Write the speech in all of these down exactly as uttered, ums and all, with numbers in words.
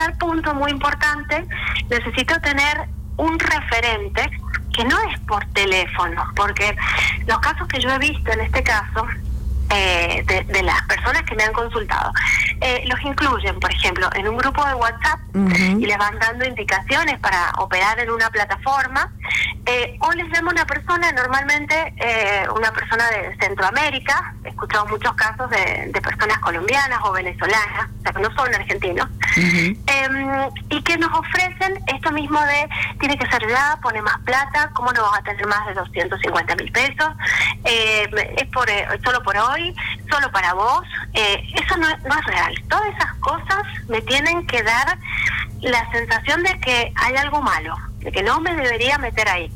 punto muy importante, necesito tener un referente que no es por teléfono, porque los casos que yo he visto en este caso, eh, de, de las personas que me han consultado, eh, los incluyen, por ejemplo, en un grupo de WhatsApp, uh-huh, y les van dando indicaciones para operar en una plataforma, eh, o les llama una persona, normalmente eh, una persona de Centroamérica. He escuchado muchos casos de, de personas colombianas o venezolanas, o sea, que no son argentinos, uh-huh, eh, y que nos ofrecen esto mismo de, tiene que ser ya, pone más plata, ¿cómo no vas a tener más de doscientos cincuenta mil pesos? Eh, es por eh, solo por hoy, solo para vos. Eh, eso no, no es real. Todas esas cosas me tienen que dar la sensación de que hay algo malo, de que no me debería meter ahí.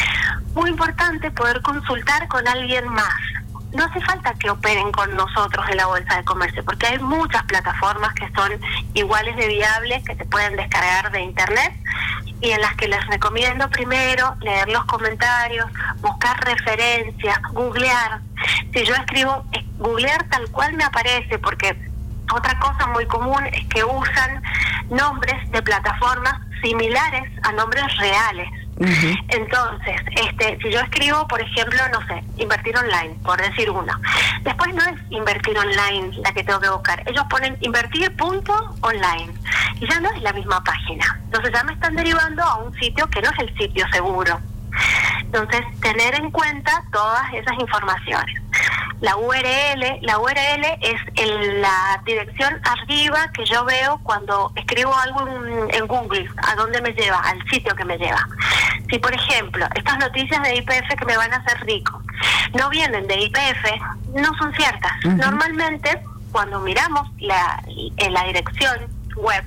Muy importante poder consultar con alguien más. No hace falta que operen con nosotros en la Bolsa de Comercio, porque hay muchas plataformas que son iguales de viables, que se pueden descargar de internet, y en las que les recomiendo primero leer los comentarios, buscar referencias, googlear. Si yo escribo, googlear tal cual me aparece, porque otra cosa muy común es que usan nombres de plataformas similares a nombres reales. Uh-huh. Entonces, este, si yo escribo, por ejemplo, no sé, invertir online, por decir una, después no es invertir online la que tengo que buscar. Ellos ponen invertir punto online y ya no es la misma página. Entonces ya me están derivando a un sitio que no es el sitio seguro. Entonces, tener en cuenta todas esas informaciones. La U R L, la U R L es el, la dirección arriba que yo veo cuando escribo algo en, en Google, a dónde me lleva, al sitio que me lleva. Si, por ejemplo, estas noticias de I P F que me van a hacer rico no vienen de I P F, no son ciertas. Uh-huh. Normalmente, cuando miramos la, la dirección web,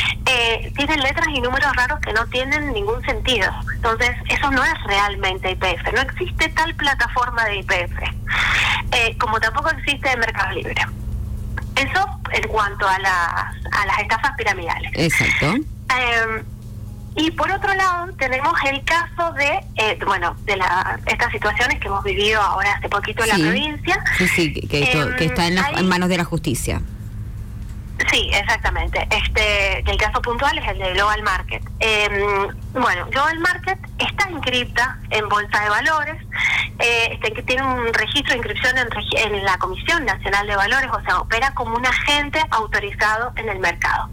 eh, tienen letras y números raros que no tienen ningún sentido. Entonces, eso no es realmente I P F. No existe tal plataforma de I P F, eh, como tampoco existe de Mercado Libre. Eso en cuanto a las, a las estafas piramidales. Exacto. Eh, y por otro lado, tenemos el caso de, eh, bueno, de la, estas situaciones que hemos vivido ahora hace poquito en sí, la provincia. Sí, sí, que, que, esto, eh, que está en, la, hay, en manos de la justicia. Sí, exactamente. Este, el caso puntual es el de Global Market. Eh, bueno, Global Market está inscripta en Bolsa de Valores, eh, este, que tiene un registro de inscripción en, en la Comisión Nacional de Valores, o sea, opera como un agente autorizado en el mercado.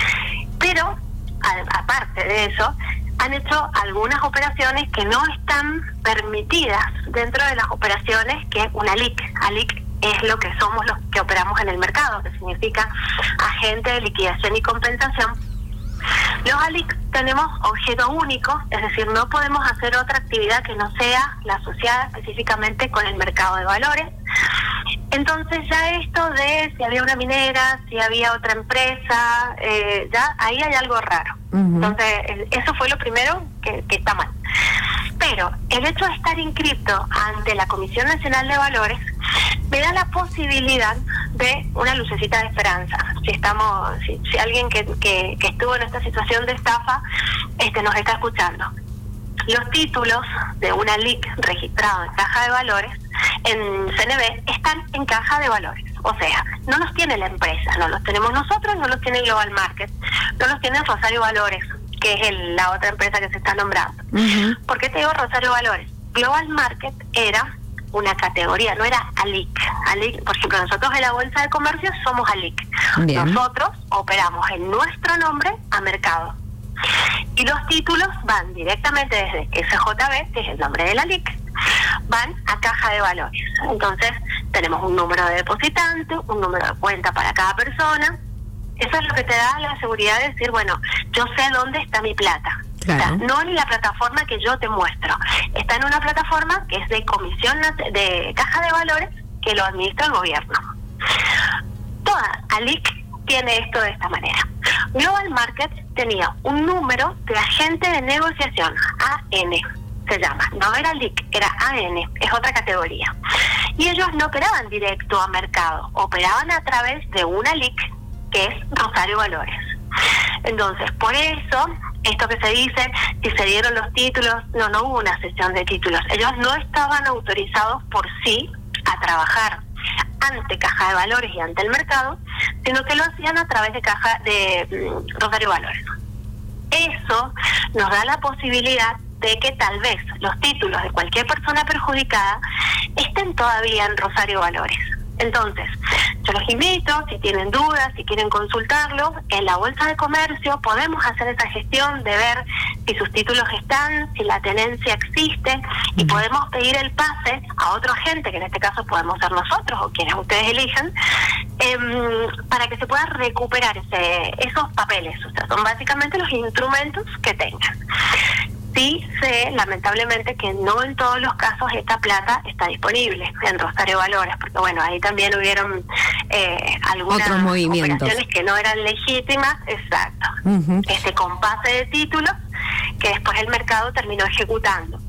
Pero, a, aparte de eso, han hecho algunas operaciones que no están permitidas dentro de las operaciones que una A L I C. A L I C es lo que somos los que operamos en el mercado, que significa agente de liquidación y compensación. Los A L I C tenemos objeto único, es decir, no podemos hacer otra actividad que no sea la asociada específicamente con el mercado de valores. Entonces ya esto de si había una minera, si había otra empresa, eh, ya ahí hay algo raro. Uh-huh. Entonces el, eso fue lo primero que, que está mal. Pero el hecho de estar inscrito ante la Comisión Nacional de Valores me da la posibilidad de una lucecita de esperanza. Si estamos, si, si alguien que, que, que estuvo en esta situación de estafa este nos está escuchando, los títulos de una L I C registrado en Caja de Valores, en C N B, están en Caja de Valores. O sea, no los tiene la empresa, no los tenemos nosotros, no los tiene Global Market, no los tiene Rosario Valores, que es el, la otra empresa que se está nombrando. Uh-huh. ¿Por qué te digo Rosario Valores? Global Market era una categoría, no era A L I C. A L I C, por ejemplo, nosotros en la Bolsa de Comercio somos A L I C. Bien. Nosotros operamos en nuestro nombre a mercado. Y los títulos van directamente desde S J B, que es el nombre de la L I C, van a Caja de Valores. Entonces, tenemos un número de depositante, un número de cuenta para cada persona. Eso es lo que te da la seguridad de decir, bueno, yo sé dónde está mi plata. Claro. O sea, no en la plataforma que yo te muestro. Está en una plataforma que es de Comisión de Caja de Valores, que lo administra el gobierno. Toda A L I C tiene esto de esta manera. Global Market tenía un número de agente de negociación, A N se llama, no era L I C, era A N, es otra categoría. Y ellos no operaban directo a mercado, operaban a través de una L I C, que es Rosario Valores. Entonces, por eso, esto que se dice, si se dieron los títulos, no, no hubo una sesión de títulos. Ellos no estaban autorizados por sí a trabajar ante Caja de Valores y ante el mercado sino que lo hacían a través de caja de um, Rosario Valores. Eso nos da la posibilidad de que tal vez los títulos de cualquier persona perjudicada estén todavía en Rosario Valores. Entonces, yo los invito, si tienen dudas, si quieren consultarlo, en la Bolsa de Comercio podemos hacer esa gestión de ver si sus títulos están, si la tenencia existe, y podemos pedir el pase a otro agente, que en este caso podemos ser nosotros o quienes ustedes elijan, eh, para que se puedan recuperar ese, esos papeles. O sea, son básicamente los instrumentos que tengan. Sí sé, lamentablemente, que no en todos los casos esta plata está disponible en Rosario Valores, porque bueno, ahí también hubieron eh, algunas operaciones que no eran legítimas, exacto, uh-huh. este con pase de títulos, que después el mercado terminó ejecutando.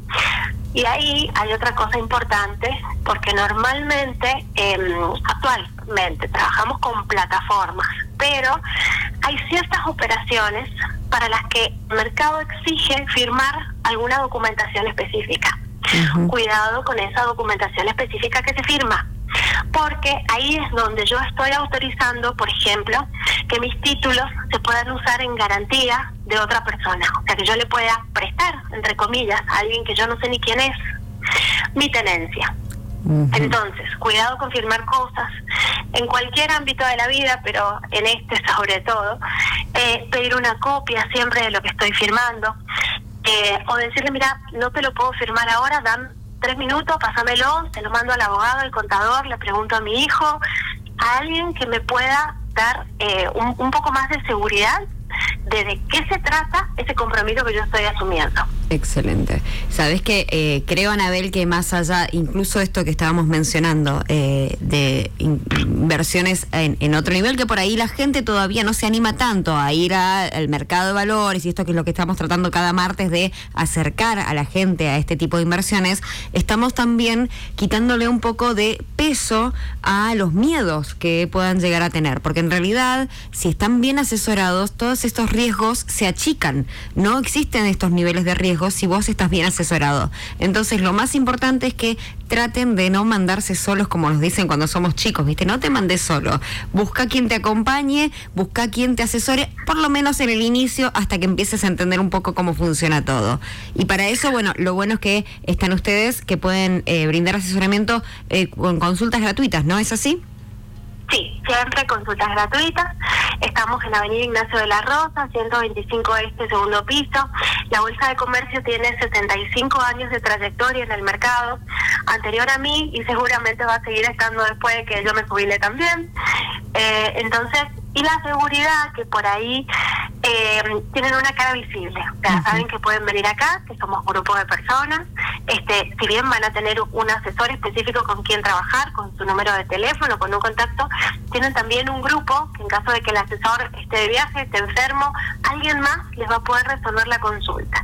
Y ahí hay otra cosa importante, porque normalmente, eh, actualmente, trabajamos con plataformas, pero hay ciertas operaciones para las que el mercado exige firmar alguna documentación específica. Uh-huh. Cuidado con esa documentación específica que se firma, porque ahí es donde yo estoy autorizando, por ejemplo, que mis títulos se puedan usar en garantía de otra persona. O sea, que yo le pueda prestar, entre comillas, a alguien que yo no sé ni quién es, mi tenencia. Uh-huh. Entonces, cuidado con firmar cosas en cualquier ámbito de la vida, pero en este sobre todo, eh, pedir una copia siempre de lo que estoy firmando, eh, o decirle, mira, no te lo puedo firmar ahora, dame tres minutos, pásamelo, se lo mando al abogado, al contador, le pregunto a mi hijo, a alguien que me pueda dar eh, un, un poco más de seguridad de de qué se trata ese compromiso que yo estoy asumiendo. Excelente. Sabes que eh, creo, Anabel, que más allá, incluso esto que estábamos mencionando, eh, de inversiones en, en otro nivel, que por ahí la gente todavía no se anima tanto a ir a, al mercado de valores, y esto que es lo que estamos tratando cada martes, de acercar a la gente a este tipo de inversiones, estamos también quitándole un poco de peso a los miedos que puedan llegar a tener, porque en realidad, si están bien asesorados, todos estos riesgos se achican. No existen estos niveles de riesgo si vos estás bien asesorado. Entonces, lo más importante es que traten de no mandarse solos, como nos dicen cuando somos chicos, ¿viste? No te mandes solo. Busca quien te acompañe, busca quien te asesore, por lo menos en el inicio, hasta que empieces a entender un poco cómo funciona todo. Y para eso, bueno, lo bueno es que están ustedes, que pueden eh, brindar asesoramiento eh, con consultas gratuitas, ¿no es así? Sí, siempre consultas gratuitas. Estamos en la avenida Ignacio de la Rosa, ciento veinticinco Este, segundo piso. La Bolsa de Comercio tiene setenta y cinco años de trayectoria en el mercado, anterior a mí, y seguramente va a seguir estando después de que yo me jubile también. Eh, entonces, y la seguridad, que por ahí eh, tienen una cara visible. O sea, uh-huh. saben que pueden venir acá, que somos un grupo de personas. Este, si bien van a tener un asesor específico con quien trabajar, con su número de teléfono, con un contacto, tienen también un grupo que en caso de que el asesor esté de viaje, esté enfermo, alguien más les va a poder resolver la consulta.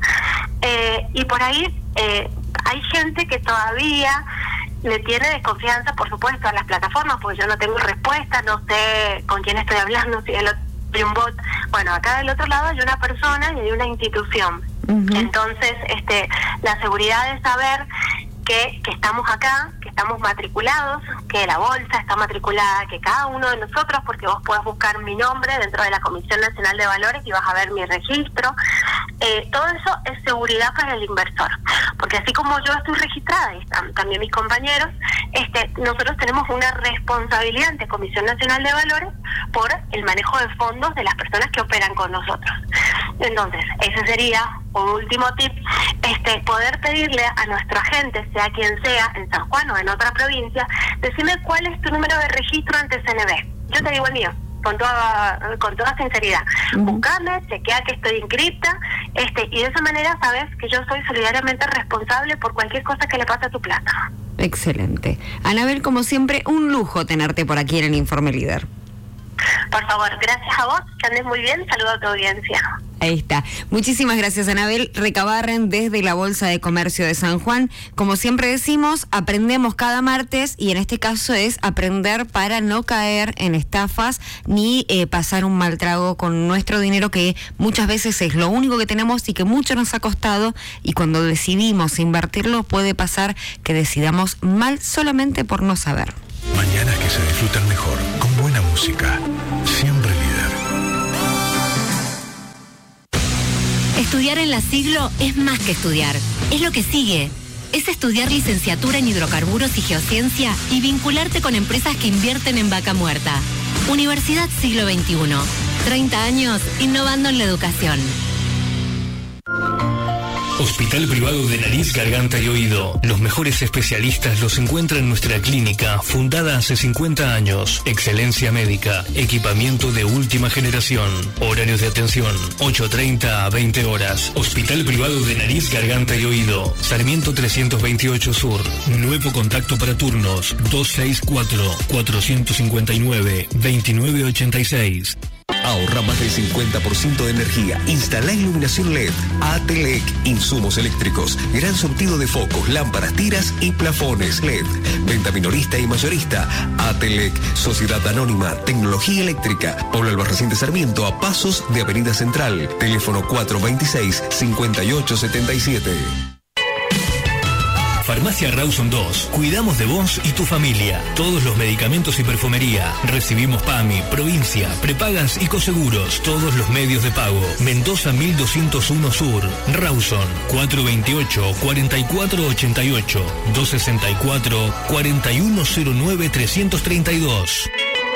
Eh, y por ahí eh, hay gente que todavía le tiene desconfianza, por supuesto, a las plataformas, porque yo no tengo respuesta, no sé con quién estoy hablando, si el otro, hay un bot. Bueno, acá del otro lado hay una persona y hay una institución. Uh-huh. Entonces, este, la seguridad de saber que, que estamos acá, que estamos matriculados, que la bolsa está matriculada, que cada uno de nosotros, porque vos podés buscar mi nombre dentro de la Comisión Nacional de Valores y vas a ver mi registro. Eh, todo eso es seguridad para el inversor, porque así como yo estoy registrada y están también mis compañeros, este, nosotros tenemos una responsabilidad ante Comisión Nacional de Valores por el manejo de fondos de las personas que operan con nosotros. Entonces, ese sería un último tip, este, poder pedirle a nuestro agente, sea quien sea, en San Juan o en otra provincia, decirme cuál es tu número de registro ante C N B. Yo te digo el mío, con toda con toda sinceridad. Uh-huh. Buscame, chequea que estoy inscripta, este, y de esa manera sabes que yo soy solidariamente responsable por cualquier cosa que le pase a tu plata. Excelente. Anabel, como siempre, un lujo tenerte por aquí en el Informe Líder. Por favor, gracias a vos, que andes muy bien, saludo a tu audiencia. Ahí está. Muchísimas gracias, Anabel Recabarren, desde la Bolsa de Comercio de San Juan. Como siempre decimos, aprendemos cada martes, y en este caso es aprender para no caer en estafas ni eh, pasar un mal trago con nuestro dinero, que muchas veces es lo único que tenemos y que mucho nos ha costado, y cuando decidimos invertirlo puede pasar que decidamos mal solamente por no saber. Mañana que se disfrutan mejor, con buena música. música, siempre líder. Estudiar en La Siglo es más que estudiar, es lo que sigue. Es estudiar licenciatura en hidrocarburos y geociencia y vincularte con empresas que invierten en vaca muerta. Universidad Siglo veintiuno. treinta años innovando en la educación. Hospital Privado de Nariz, Garganta y Oído. Los mejores especialistas los encuentra en nuestra clínica, fundada hace cincuenta años. Excelencia médica, equipamiento de última generación. Horarios de atención, ocho treinta a veinte horas. Hospital Privado de Nariz, Garganta y Oído. Sarmiento trescientos veintiocho Sur. Nuevo contacto para turnos, dos seis cuatro, cuatro cinco nueve, dos nueve ocho seis. Ahorra más del cincuenta por ciento de energía. Instala iluminación L E D. Atelec, insumos eléctricos. Gran surtido de focos, lámparas, tiras y plafones L E D. Venta minorista y mayorista. Atelec, Sociedad Anónima, Tecnología Eléctrica. Pablo Albarracín de Sarmiento, a pasos de Avenida Central. Teléfono cuatro veintiséis, cincuenta y ocho setenta y siete. Farmacia Rawson dos. Cuidamos de vos y tu familia. Todos los medicamentos y perfumería. Recibimos PAMI, provincia, prepagas y coseguros. Todos los medios de pago. Mendoza mil doscientos uno Sur. Rawson cuatro veintiocho, cuarenta y cuatro ochenta y ocho. dos sesenta y cuatro, cuarenta y uno cero nueve, trescientos treinta y dos.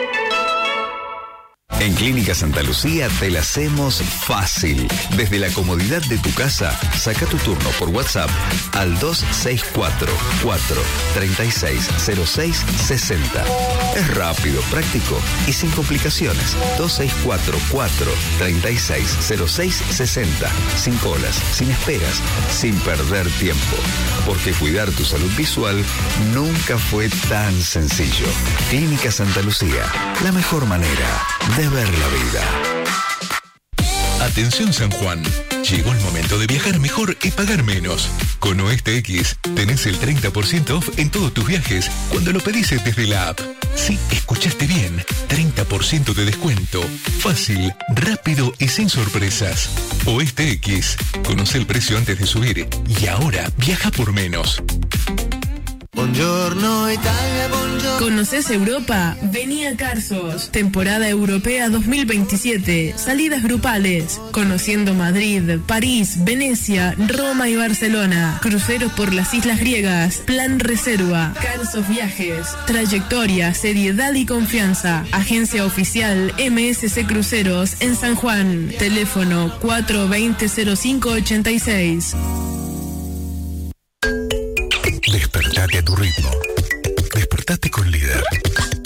En Clínica Santa Lucía te la hacemos fácil. Desde la comodidad de tu casa, saca tu turno por WhatsApp al dos seis cuatro, cuatro tres seis, cero seis seis cero. Es rápido, práctico y sin complicaciones. dos seis cuatro, cuatro tres seis, cero seis seis cero. Sin colas, sin esperas, sin perder tiempo. Porque cuidar tu salud visual nunca fue tan sencillo. Clínica Santa Lucía, la mejor manera de ver la vida. Atención San Juan, llegó el momento de viajar mejor y pagar menos. Con Oeste X tenés el treinta por ciento off en todos tus viajes cuando lo pedís desde la app. Sí, escuchaste bien, treinta por ciento de descuento. Fácil, rápido y sin sorpresas. Oeste X, conoce el precio antes de subir y ahora viaja por menos. Buongiorno Italia, buongiorno. ¿Conoces Europa? Vení a Carsos. Temporada Europea dos mil veintisiete. Salidas grupales. Conociendo Madrid, París, Venecia, Roma y Barcelona. Cruceros por las islas griegas. Plan reserva. Carsos Viajes. Trayectoria, seriedad y confianza. Agencia oficial M S C Cruceros en San Juan. Teléfono cuatro veinte, cero cinco ochenta y seis. Despertate a tu ritmo.